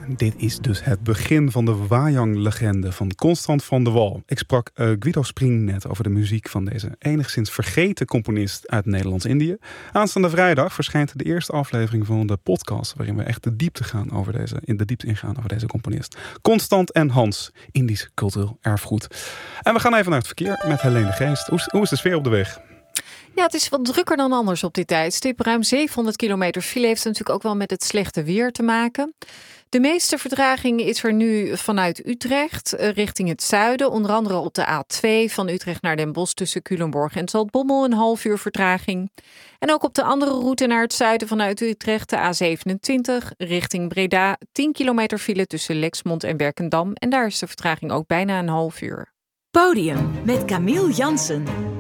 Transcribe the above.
Dit is dus het begin van de Wayang-legende van Constant van de Wal. Ik sprak Guido Spring net over de muziek van deze enigszins vergeten componist uit Nederlands-Indië. Aanstaande vrijdag verschijnt de eerste aflevering van de podcast, waarin we echt in de diepte ingaan over deze componist. Constant en Hans, Indisch cultureel erfgoed. En we gaan even naar het verkeer met Helene de Geest. Hoe is de sfeer op de weg? Ja, het is wat drukker dan anders op dit tijdstip. Ruim 700 kilometer file heeft natuurlijk ook wel met het slechte weer te maken. De meeste vertraging is er nu vanuit Utrecht richting het zuiden. Onder andere op de A2 van Utrecht naar Den Bosch tussen Culemborg en Zaltbommel een half uur vertraging. En ook op de andere route naar het zuiden vanuit Utrecht, de A27 richting Breda. 10 kilometer file tussen Lexmond en Werkendam. En daar is de vertraging ook bijna een half uur. Podium met Camille Jansen.